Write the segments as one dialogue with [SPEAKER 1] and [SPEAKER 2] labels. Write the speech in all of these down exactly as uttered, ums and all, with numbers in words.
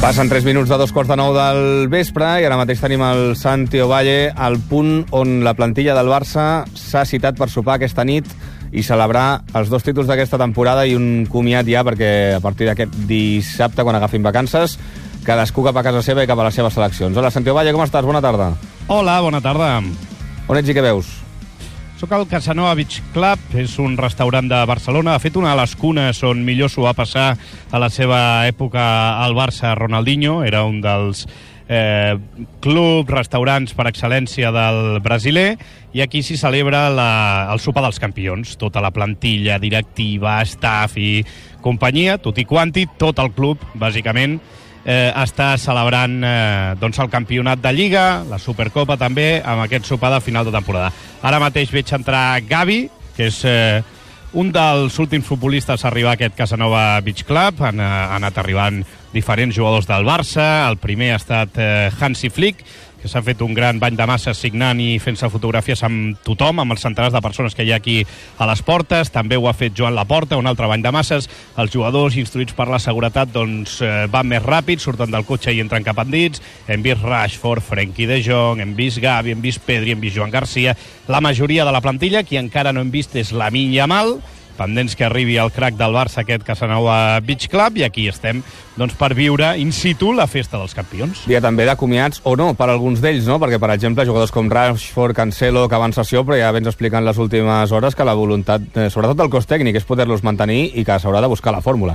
[SPEAKER 1] Passen tres minuts de dos quarts de nou del vespre i ara mateix tenim el Santi Ovalle al punt on la plantilla del Barça s'ha citat per sopar aquesta nit i celebrar els dos títols d'aquesta temporada i un comiat ja, perquè a partir d'aquest dissabte, quan agafin vacances, cadascú cap a casa seva i cap a les seves seleccions. Hola, Santi Ovalle, com estàs? Bona tarda.
[SPEAKER 2] Hola, bona tarda.
[SPEAKER 1] On ets i què veus?
[SPEAKER 2] Soc al Casanova Beach Club, és un restaurant de Barcelona. De fet, una de les cunes on millor s'ho va passar a la seva època al Barça, Ronaldinho. Era un dels eh, clubs, restaurants per excel·lència del brasiler. I aquí s'hi celebra la, el sopar dels campions. Tota la plantilla, directiva, staff i companyia, tot i quanti, tot el club, bàsicament, Eh, està celebrant eh, doncs el campionat de Lliga, la Supercopa també, amb aquest sopar de final de temporada. Ara mateix veig entrar Gavi, que és eh, un dels últims futbolistes a arribar a aquest Casanova Beach Club. Han, eh, han anat arribant diferents jugadors del Barça. El primer ha estat eh, Hansi Flick, que s'ha fet un gran bany de masses signant i fent-se fotografies amb tothom, amb els centenars de persones que hi ha aquí a les portes. També ho ha fet Joan Laporta, un altre bany de masses. Els jugadors, instruïts per la seguretat, doncs eh, van més ràpid, surten del cotxe i entren cap endins. Hem vist Rashford, Frenkie de Jong, hem vist Gavi, hem vist Pedri, hem vist Joan Garcia. La majoria de la plantilla, qui encara no hem vist és Lamine Yamal, pendents que arribi el crack del Barça, aquest Casanova Beach Club, i aquí estem doncs, per viure in situ la festa dels campions.
[SPEAKER 1] Dia també de comiats, o no, per alguns d'ells, no? Perquè, per exemple, jugadors com Rashford, Cancelo, que van sessió, però ja vens explicant les últimes hores que la voluntat, eh, sobretot del cos tècnic, és poder-los mantenir i que s'haurà de buscar la fórmula.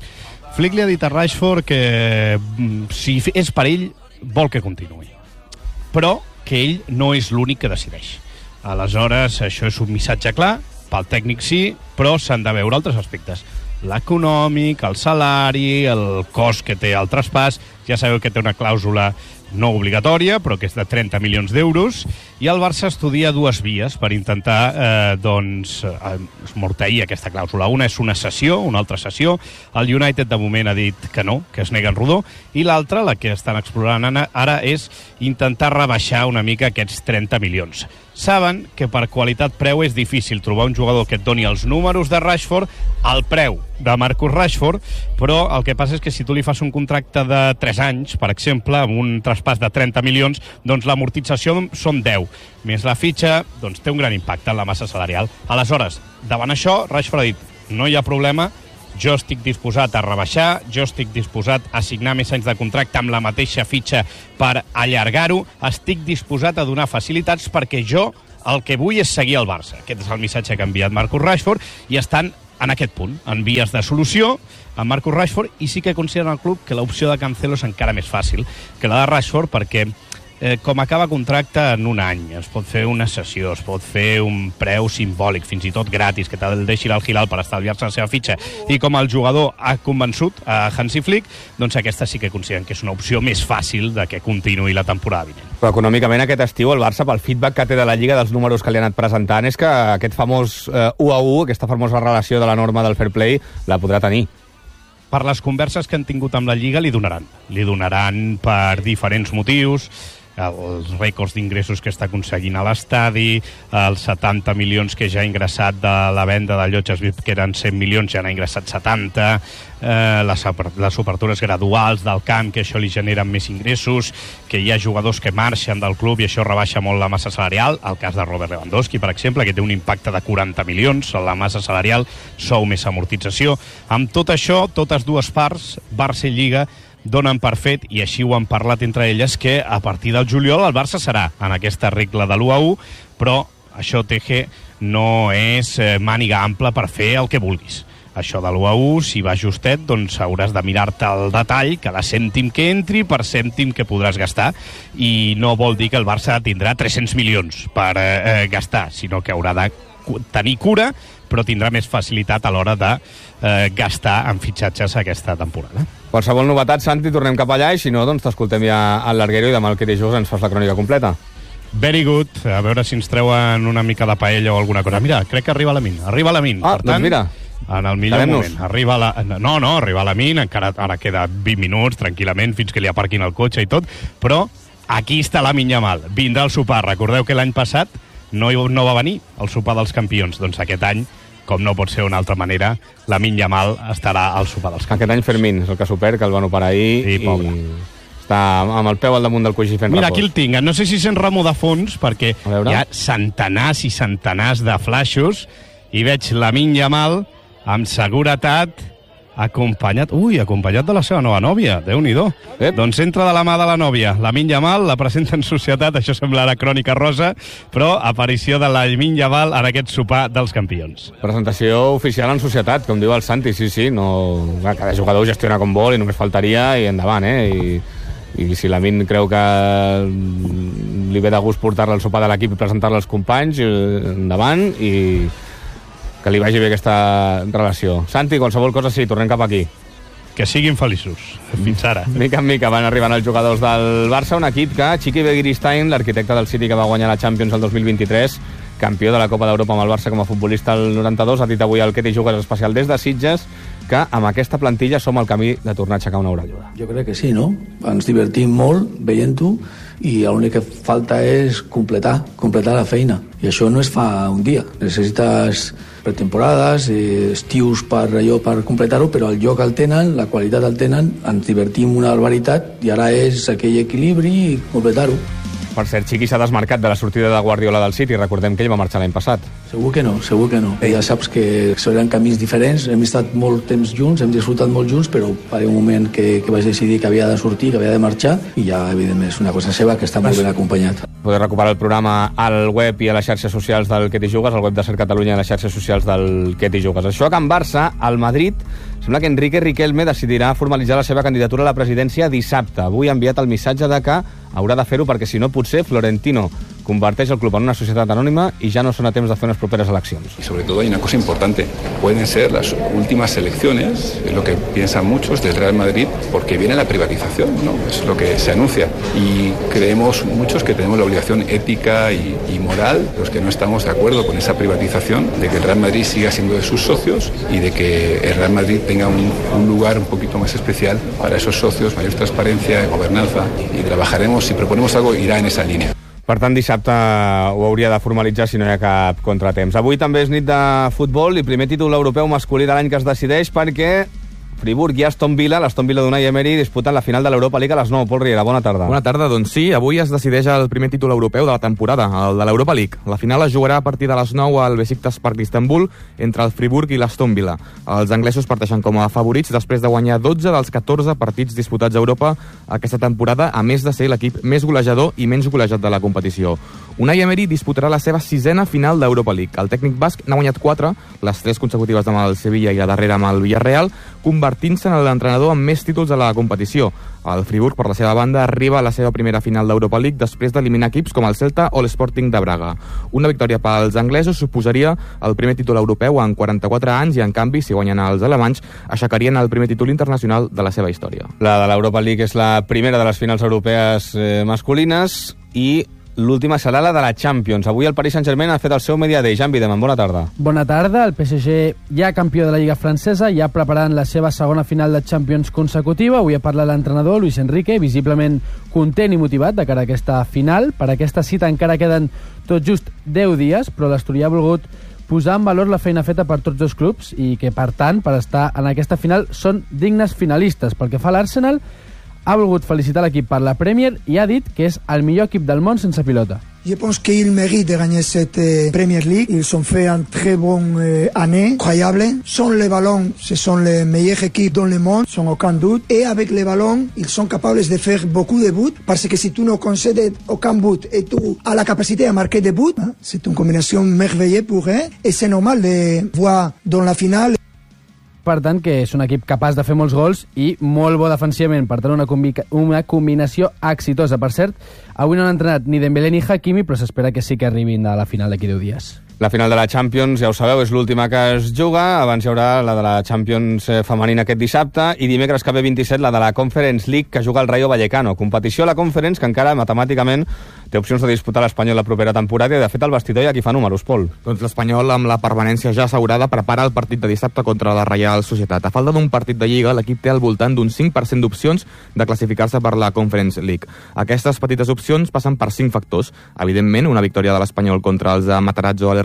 [SPEAKER 2] Flick li ha dit a Rashford que si és per ell, vol que continuï. Però que ell no és l'únic que decideix. Aleshores, això és un missatge clar. Pel tècnic sí, però s'han de veure altres aspectes. L'econòmic, el salari, el cost que té el traspàs. Ja sabeu que té una clàusula no obligatòria, però que és de trenta milions d'euros, i el Barça estudia dues vies per intentar eh, doncs, esmorteir aquesta clàusula. Una és una cessió, una altra cessió. El United de moment ha dit que no, que es nega en rodó, i l'altra, la que estan explorant ara, és intentar rebaixar una mica aquests trenta milions. Saben que per qualitat-preu és difícil trobar un jugador que et doni els números de Rashford al preu de Marcus Rashford, però el que passa és que si tu li fas un contracte de tres anys, per exemple, amb un traspàs de trenta milions, doncs l'amortització són deu. Més la fitxa, doncs té un gran impacte en la massa salarial. Aleshores, davant això, Rashford ha dit, no hi ha problema, jo estic disposat a rebaixar, jo estic disposat a signar més anys de contracte amb la mateixa fitxa per allargar-ho, estic disposat a donar facilitats perquè jo el que vull és seguir al Barça. Aquest és el missatge que ha enviat Marcus Rashford i estan en aquest punt, en vies de solució amb Marcus Rashford, i sí que consideren el club que l'opció de Cancelo és encara més fàcil que la de Rashford, perquè eh, com acaba contracte en un any, es pot fer una sessió, es pot fer un preu simbòlic, fins i tot gratis, que te'l deixi al Hilal per estalviar-se la seva fitxa, i com el jugador ha convençut a Hansi Flick, doncs aquesta sí que consideren que és una opció més fàcil de que continuï la temporada vinent.
[SPEAKER 1] Però econòmicament aquest estiu el Barça, pel feedback que té de la Lliga, dels números que li han anat presentant, és que aquest famós eh, u a u, aquesta famosa relació de la norma del fair play, la podrà tenir.
[SPEAKER 2] Per les converses que han tingut amb la Lliga li donaran. Li donaran per diferents motius, els rècords d'ingressos que està aconseguint a l'estadi, els setanta milions que ja ha ingressat de la venda de llotges V I P, que eren cent milions, ja n'ha ingressat setanta, eh, les, les obertures graduals del camp, que això li generen més ingressos, que hi ha jugadors que marxen del club i això rebaixa molt la massa salarial, el cas de Robert Lewandowski, per exemple, que té un impacte de quaranta milions en la massa salarial, sou més amortització. Amb tot això, totes dues parts, Barça i Lliga, donen per fet, i així ho han parlat entre elles, que a partir del juliol el Barça serà en aquesta regla de l'u a u, però això, Teje, no és màniga ampla per fer el que vulguis. Això de l'u a u, si va justet, doncs hauràs de mirar-te el detall, cada cèntim que entri per cèntim que podràs gastar, i no vol dir que el Barça tindrà tres-cents milions per eh, gastar, sinó que haurà de tenir cura, però tindrà més facilitat a l'hora de eh, gastar en fitxatges aquesta temporada.
[SPEAKER 1] Qualsevol novetat, Santi, tornem cap allà, i si no, doncs t'escoltem ja al Larguero i demà al que dijous ens fas la crònica completa.
[SPEAKER 2] Very good. A veure si ens treuen una mica de paella o alguna cosa. Mira, crec que arriba la Min. Arriba la Min.
[SPEAKER 1] Ah,
[SPEAKER 2] per tant,
[SPEAKER 1] doncs mira.
[SPEAKER 2] En el millor moment. Arriba la... No, no, arriba la Min, encara ara queda vint minuts, tranquil·lament, fins que li aparquin el cotxe i tot, però aquí està la Lamine Yamal. Vindrà al sopar. Recordeu que l'any passat no, no va venir al sopar dels campions. Doncs aquest any com no pot ser d'una altra manera, Lamine Yamal estarà al sopar dels campions.
[SPEAKER 1] Aquest any Fermín és el que s'ho perd, que el van operar ahir,
[SPEAKER 2] sí, pobre.
[SPEAKER 1] I està amb el peu al damunt del coixí fent
[SPEAKER 2] Mira,
[SPEAKER 1] repòs.
[SPEAKER 2] aquí el tinc. No sé si sent Ramó de fons, perquè hi ha centenars i centenars de flaixos, i veig Lamine Yamal amb seguretat acompanyat, ui, acompanyat de la seva nova nòvia, Déu-n'hi-do. Doncs entra de la mà de la nòvia, Lamine Yamal, la presenta en societat, això sembla la crònica rosa, però aparició de Lamine Yamal en aquest sopar dels campions.
[SPEAKER 1] Presentació oficial en societat, com diu el Santi, sí, sí, no... cada jugador gestiona com vol i només faltaria i endavant, eh? I, i si Lamine creu que li ve de gust portar-la al sopar de l'equip i presentar-la als companys, endavant, i que li vagi bé aquesta relació. Santi, qualsevol cosa sí, tornem cap aquí.
[SPEAKER 2] Que siguin feliços, fins ara.
[SPEAKER 1] Mica en mica van arribant els jugadors del Barça, un equip que Chiqui Begiristain, l'arquitecte del City que va guanyar la Champions el dos mil vint-i-tres, campió de la Copa d'Europa amb el Barça com a futbolista el noranta-dos, ha dit avui al Que t'hi jugues especial des de Sitges que amb aquesta plantilla som al camí de tornar a aixecar una orelluda.
[SPEAKER 3] Jo crec que sí, no? Ens divertim molt veient-ho i l'únic que falta és completar, completar la feina. I això no es fa un dia. Necessites pretemporades, estius per allò per completar-ho, però el lloc el tenen, la qualitat el tenen, ens divertim una barbaritat i ara és aquell equilibri i completar-ho.
[SPEAKER 1] Per cert, Chiqui s'ha desmarcat de la sortida de Guardiola del City. Recordem que ell va marxar l'any passat.
[SPEAKER 3] Segur que no, segur que no. Ja saps que seran camins diferents, hem estat molt temps junts, hem disfrutat molt junts, però va haver un moment que, que vaig decidir que havia de sortir, que havia de marxar, i ja, evidentment, és una cosa seva que està molt ben acompanyat.
[SPEAKER 1] Podeu recuperar el programa al web i a les xarxes socials del Que t'hi jugues, al web de Ser Catalunya i a les xarxes socials del Que t'hi jugues. Això que en Barça, al Madrid, sembla que Enrique Riquelme decidirà formalitzar la seva candidatura a la presidència dissabte. Avui ha enviat el missatge de que haurà de fer-ho perquè, si no, potser Florentino converteix el club en una societat anònima i ya no son a temps de hacer unas properas elecciones.
[SPEAKER 4] Y sobre todo hay una cosa importante, pueden ser las últimas elecciones, es lo que piensan muchos del Real Madrid, porque viene la privatización, ¿no? Es lo que se anuncia. Y creemos muchos que tenemos la obligación ética y, y moral, los que no estamos de acuerdo con esa privatización, de que el Real Madrid siga siendo de sus socios y de que el Real Madrid tenga un, un lugar un poquito más especial para esos socios, mayor transparencia, gobernanza, y trabajaremos, si proponemos algo, irá en esa línea.
[SPEAKER 1] Per tant, dissabte ho hauria de formalitzar si no hi ha cap contratemps. Avui també és nit de futbol i primer títol europeu masculí de l'any que es decideix perquè Friburg i Aston Villa, l'Aston Villa d'Unai Emery, disputen la final de l'Europa League a les nou. Pol Riera, bona tarda.
[SPEAKER 5] Bona tarda, doncs sí, avui es decideix el primer títol europeu de la temporada, el de l'Europa League. La final es jugarà a partir de les nou al Besiktas Park d'Istanbul entre el Friburg i l'Aston Villa. Els anglesos parteixen com a favorits després de guanyar dotze dels catorze partits disputats a Europa aquesta temporada, a més de ser l'equip més golejador i menys golejat de la competició. Unai Emery disputarà la seva sisena final d'Europa League. El tècnic basc n'ha guanyat quatre, les tres consecutives amb el Sevilla i la darrera amb el Villarreal, convertint-se en l'entrenador amb més títols a la competició. El Friburg, per la seva banda, arriba a la seva primera final d'Europa League després d'eliminar equips com el Celta o l'Sporting de Braga. Una victòria pels anglesos suposaria el primer títol europeu en quaranta-quatre anys i, en canvi, si guanyen els alemanys, aixecarien el primer títol internacional de la seva història.
[SPEAKER 1] La de l'Europa League és la primera de les finals europees eh, masculines i l'última serà la de la Champions. Avui el Paris Saint-Germain ha fet el seu Media Day. Jan Videman, bona tarda.
[SPEAKER 6] Bona tarda. El P S G, ja campió de la Lliga Francesa, ja preparant la seva segona final de Champions consecutiva. Avui ha parlat l'entrenador Luis Enrique, visiblement content i motivat de cara a aquesta final. Per aquesta cita encara queden tot just deu dies, però l'Asturià ha volgut posar en valor la feina feta per tots dos clubs i que, per tant, per estar en aquesta final són dignes finalistes. Pel que fa a l'Arsenal, ha volgut felicitar l'equip per la Premier i ha dit que és el millor equip del món sense pilota.
[SPEAKER 7] Je pense qu'ils méritent de gagner cette euh, Premier League. Ils ont fait un très bon euh, année, incroyable. Sans les ballons, ce sont les meilleures équipes dans le monde, sans aucun doute. Et avec les ballons, ils sont capables de faire beaucoup de buts, parce que si tu ne concèdes aucun but et tu as la capacité à marquer des buts, hein, c'est une combinaison merveilleuse pour eux. Et c'est normal de voir dans la finale.
[SPEAKER 6] Per tant, que és un equip capaç de fer molts gols i molt bo defensivament. Per tant, una, combi una combinació exitosa. Per cert, avui no han entrenat ni Dembélé ni Hakimi, però s'espera que sí que arribin a la final d'aquí deu dies.
[SPEAKER 1] La final de la Champions, ja ho sabeu, és l'última que es juga. Abans hi haurà la de la Champions femenina aquest dissabte i dimecres que ve vint-i-set la de la Conference League que juga el Rayo Vallecano. Competició a la Conference que encara matemàticament té opcions de disputar l'Espanyol la propera temporada i, de fet, el vestidor ja aquí fa números, Pol.
[SPEAKER 5] Doncs l'Espanyol, amb la permanència ja assegurada, prepara el partit de dissabte contra la Reial Societat. A falta d'un partit de Lliga, l'equip té al voltant d'un cinc per cent d'opcions de classificar-se per la Conference League. Aquestes petites opcions passen per cinc factors. Evidentment, una victòria de l'Espanyol contra els de Matarazzo a l'R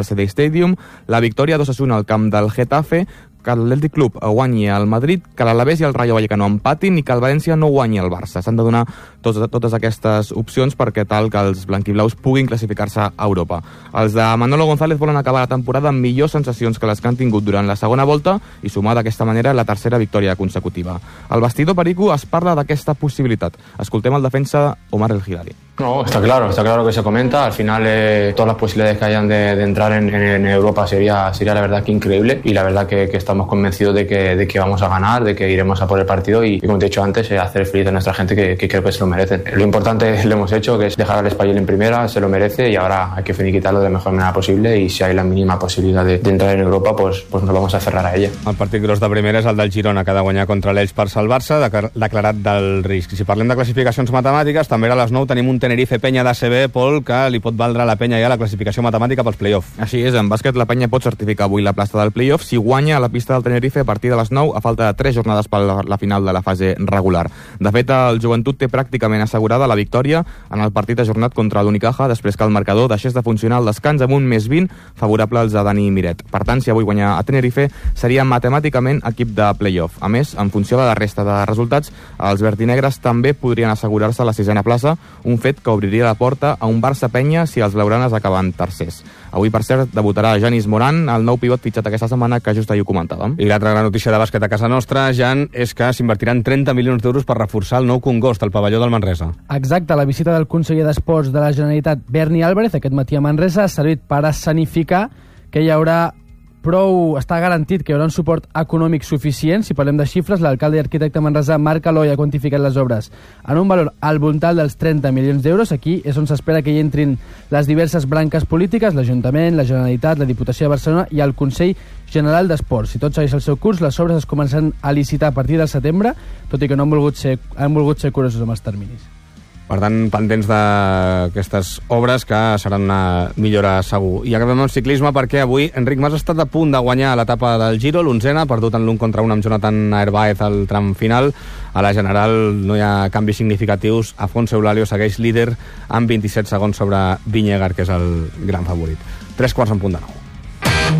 [SPEAKER 5] C D Stadium, la victòria dos a un al camp del Getafe, que l'Atlètic Club guanyi el Madrid, que l'Alavés i el Rayo Vallecano empatin i que el València no guanyi el Barça. S'han de donar tots, totes aquestes opcions perquè tal que els blanquiblaus puguin classificar-se a Europa. Els de Manolo González volen acabar la temporada amb millors sensacions que les que han tingut durant la segona volta i sumar d'aquesta manera la tercera victòria consecutiva. Al vestidor perico es parla d'aquesta possibilitat. Escoltem el defensa Omar El Hilali.
[SPEAKER 8] No, está claro, está claro que se comenta. Al final, eh, todas las posibilidades que hayan de, de entrar en, en, en Europa sería, sería la verdad que increíble y la verdad que, que estamos convencidos de que, de que vamos a ganar, de que iremos a por el partido y, y como te he dicho antes, eh, hacer feliz a nuestra gente que, que creo que se lo merecen. Lo importante lo hemos hecho, que es dejar al Espanyol en primera, se lo merece y ahora hay que finiquitarlo de la mejor manera posible y si hay la mínima posibilidad de, de entrar en Europa, pues, pues nos vamos a cerrar a ella.
[SPEAKER 1] El partit gros de primera és el del Girona, que ha de guanyar contra l'Elx per salvar-se, declarat del risc. I si parlem de classificacions matemàtiques, també a les nou tenim un Tenerife Penya d'A C B, Pol, que li pot valdre a la Penya ja la classificació matemàtica pels play-off.
[SPEAKER 5] Així és, en bàsquet la Penya pot certificar avui la plaça del play-off si guanya a la pista del Tenerife a partir de les nou a falta de tres jornades per la final de la fase regular. De fet, el Joventut té pràcticament assegurada la victòria en el partit ajornat contra l'Unicaja després que el marcador deixés de funcionar al descans amb un més vint favorable als de Dani Miret. Per tant, si avui guanya a Tenerife, seria matemàticament equip de play-off. A més, en funció de la resta de resultats, els verdinegres també podrien assegurar-se la sisena plaça, un fet que obriria la porta a un Barça-Penya si els blaugranes acaben tercers. Avui, per cert, debutarà Janis Moran, el nou pivot fitxat aquesta setmana que just ahir ho comentàvem.
[SPEAKER 1] I l'altra gran notícia de bàsquet a casa nostra, Jan, és que s'invertiran trenta milions d'euros per reforçar el nou Congost, el pavelló del Manresa.
[SPEAKER 6] Exacte, la visita del conseller d'Esports de la Generalitat, Berni Álvarez, aquest matí a Manresa, ha servit per escenificar que hi haurà prou, està garantit que hi haurà un suport econòmic suficient. Si parlem de xifres, l'alcalde i arquitecte manresà Marc Aloi ha quantificat les obres en un valor al voltant dels trenta milions d'euros. Aquí és on s'espera que hi entrin les diverses branques polítiques, l'Ajuntament, la Generalitat, la Diputació de Barcelona i el Consell General d'Esports. Si tot segueix el seu curs, les obres es començaran a licitar a partir del setembre, tot i que no han volgut ser, han volgut ser curosos amb els terminis.
[SPEAKER 1] Per tant, pendents d'aquestes obres que seran una millora segur. I acabem amb ciclisme perquè avui Enric Mas ha estat a punt de guanyar l'etapa del Giro, l'onzena, perdut en l'un contra un amb Jonathan Narváez al tram final. A la general no hi ha canvis significatius. Afonso Eulalio segueix líder amb vint-i-set segons sobre Vingegaard, que és el gran favorit. Tres quarts en punt de nou.